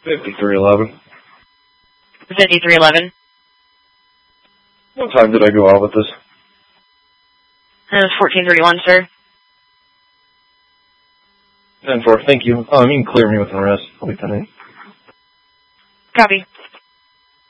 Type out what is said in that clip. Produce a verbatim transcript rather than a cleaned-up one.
fifty-three eleven. fifty-three eleven. What time did I go out with this? It was fourteen thirty-one, sir. ten four, thank you. Um, you can clear me with the rest. I'll be ten eight. Copy.